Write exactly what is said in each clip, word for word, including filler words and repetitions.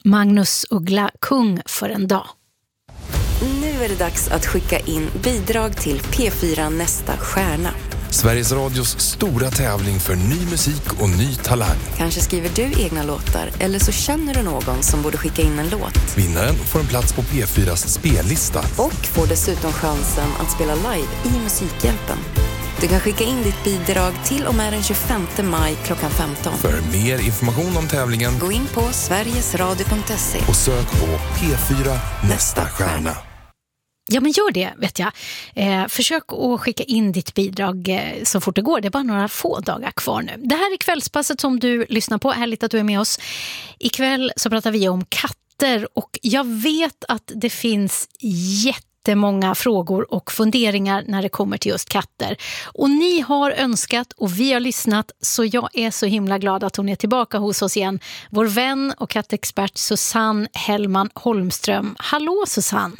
Magnus Uggla, Kung för en dag. Nu är det dags att skicka in bidrag till P fyra Nästa stjärna. Sveriges Radios stora tävling för ny musik och ny talang. Kanske skriver du egna låtar eller så känner du någon som borde skicka in en låt. Vinnaren får en plats på P fyras spellista. Och får dessutom chansen att spela live i Musikhjälpen. Du kan skicka in ditt bidrag till och med den tjugofemte maj klockan femton. För mer information om tävlingen, gå in på sverigesradio punkt se och sök på P fyra Nästa stjärna. Ja, men gör det, vet jag. Eh, försök att skicka in ditt bidrag eh, så fort det går. Det är bara några få dagar kvar nu. Det här är kvällspasset som du lyssnar på. Härligt att du är med oss. Ikväll så pratar vi om katter och jag vet att det finns jättemånga frågor och funderingar när det kommer till just katter. Och ni har önskat och vi har lyssnat, så jag är så himla glad att hon är tillbaka hos oss igen. Vår vän och kattexpert Susanne Hellman Holmström. Hallå Susanne!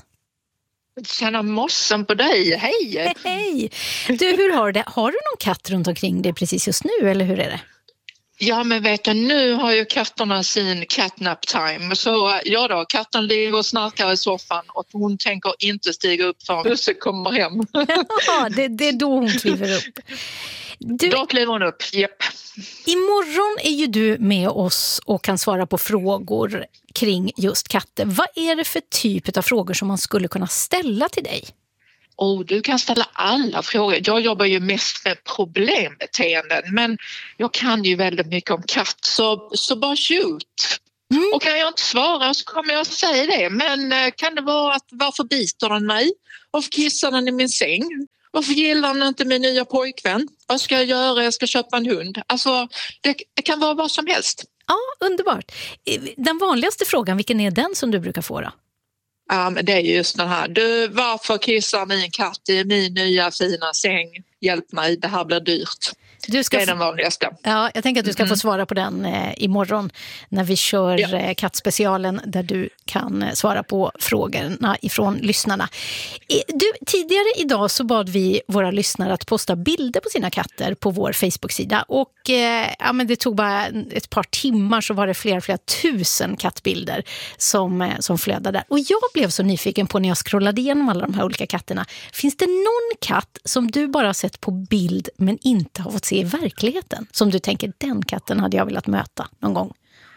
Tjena mossen på dig, hej! Hej! Du, hur har det? Har du någon katt runt omkring dig precis just nu, eller hur är det? Ja, men vet du, nu har ju katterna sin catnap time. Så ja då, katten ligger och snarkar i soffan och hon tänker inte stiga upp förrän Busse kommer hem. Ja, det, det är då hon kliver upp. Du, då kliver hon upp, jepp. Imorgon är ju du med oss och kan svara på frågor kring just katter. Vad är det för typ av frågor som man skulle kunna ställa till dig? Oh, du kan ställa alla frågor. Jag jobbar ju mest med problembeteenden, men jag kan ju väldigt mycket om katt, så, så bara shoot. Mm. Och kan jag inte svara så kommer jag säga det. Men kan det vara att varför biter den mig? Varför kissar den i min säng? Varför gillar den inte min nya pojkvän? Vad ska jag göra? Jag ska köpa en hund. Alltså, det, det kan vara vad som helst. Ja, underbart. Den vanligaste frågan, vilken är den som du brukar få då? Ja, men det är just den här. Du, varför kissar min katt i min nya fina säng? Hjälp mig, det här blir dyrt. Du ska det är den vanligaste. Ja, jag tänker att du ska mm. få svara på den eh, imorgon när vi kör ja. eh, kattspecialen där du kan eh, svara på frågorna ifrån lyssnarna. Eh, du, tidigare idag så bad vi våra lyssnare att posta bilder på sina katter på vår Facebook-sida och eh, ja, men det tog bara ett par timmar så var det flera, flera tusen kattbilder som, eh, som flödade där. Och jag blev så nyfiken på när jag scrollade igenom alla de här olika katterna. Finns det någon katt som du bara sett på bild men inte har fått se i verkligheten, som du tänker, den katten hade jag velat möta någon gång?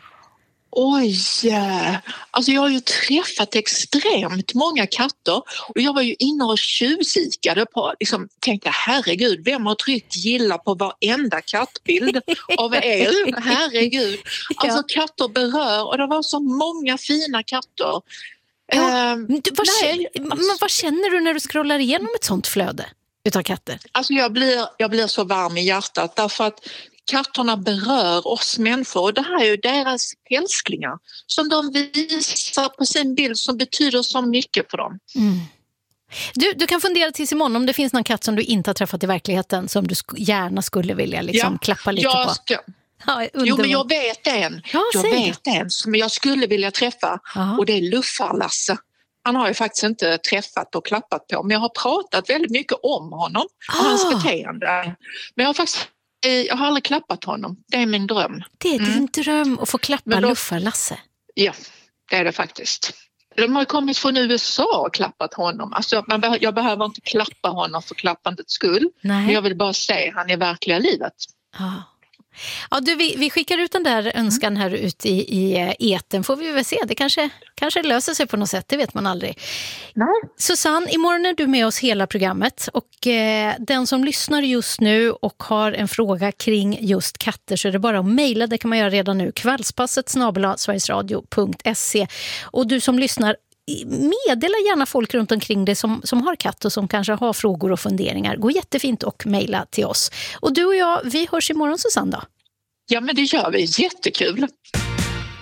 Oj, alltså jag har ju träffat extremt många katter och jag var ju inne och tjuvkikade på, liksom tänkte herregud, vem har tryckt gilla på varenda kattbild av er? Herregud, alltså katter berör och det var så många fina katter. Ja, um, du, vad, nej, känner, men vad känner du när du scrollar igenom ett sånt flöde utav katter? Alltså jag blir, jag blir så varm i hjärtat därför att katterna berör oss människor och det här är ju deras älsklingar som de visar på sin bild som betyder så mycket för dem. Mm. Du, du kan fundera tills imorgon om det finns någon katt som du inte har träffat i verkligheten som du sk- gärna skulle vilja liksom ja, klappa lite jag på. Ska... Ja, jo, men jag vet en. Ja, jag vet en som jag skulle vilja träffa. Aha. Och det är Luffar-Lasse. Han har ju faktiskt inte träffat och klappat på, men jag har pratat väldigt mycket om honom och ah. hans beteende. Men jag har faktiskt jag har aldrig klappat honom. Det är min dröm. Det är din mm. dröm att få klappa då, Luffar-Lasse? Ja, det är det faktiskt. De har kommit från U S A och klappat honom. Alltså, man be- jag behöver inte klappa honom för klappandets skull. Nej. Men jag vill bara se han i verkliga livet. Ah. Ja, du, vi, vi skickar ut den där önskan här ute i, i eten. Får vi väl se, det kanske, kanske löser sig på något sätt, det vet man aldrig. Nej. Susanne, imorgon är du med oss hela programmet och eh, den som lyssnar just nu och har en fråga kring just katter så är det bara att mejla, det kan man göra redan nu, kvällspasset snabel-a sverigesradio punkt se. Och du som lyssnar, meddela gärna folk runt omkring dig som, som har katt och som kanske har frågor och funderingar. Gå jättefint och mejla till oss. Och du och jag, vi hörs imorgon, Susanne då. Ja, men det gör vi. Jättekul.